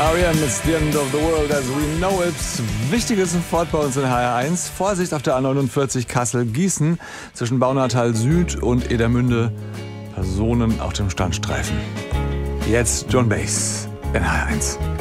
R.E.M. It's the end of the world as we know it. Wichtig ist sofort bei uns in HR1. Vorsicht auf der A49 Kassel-Gießen zwischen Baunatal Süd und Edermünde. Personen auf dem Standstreifen. Jetzt John Bass in HR1.